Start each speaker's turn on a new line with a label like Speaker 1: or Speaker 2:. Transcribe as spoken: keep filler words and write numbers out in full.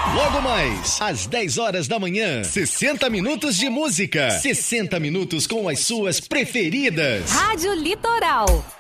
Speaker 1: Logo mais, às dez horas da manhã, sessenta minutos de música. sessenta minutos com as suas preferidas.
Speaker 2: Rádio Litoral.